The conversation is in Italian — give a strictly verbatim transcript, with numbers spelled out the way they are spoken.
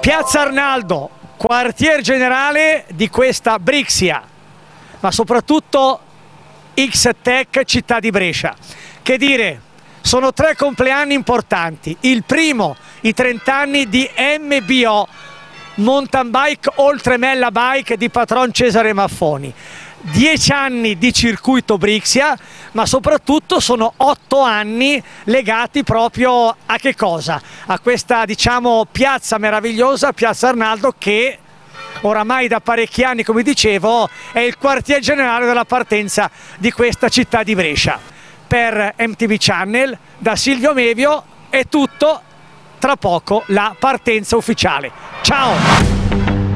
Piazza Arnaldo, quartier generale di questa Brixia, ma soprattutto X-Tech Città di Brescia. Che dire, sono tre compleanni importanti. Il primo, i trenta anni di M B O, Mountain Bike Oltremella Bike di patron Cesare Maffoni. Dieci anni di circuito Brixia, ma soprattutto sono otto anni legati proprio a che cosa? A questa, diciamo, piazza meravigliosa, Piazza Arnaldo, che oramai da parecchi anni, come dicevo, è il quartier generale della partenza di questa città di Brescia. Per M T V Channel, da Silvio Mevio è tutto, tra poco la partenza ufficiale. Ciao!